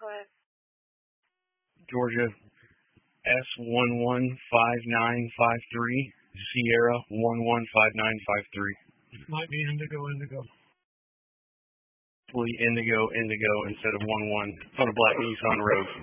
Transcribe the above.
Georgia S115953, Sierra 115953. Might be Indigo. Indigo instead of 11 on a black Nissan Rogue.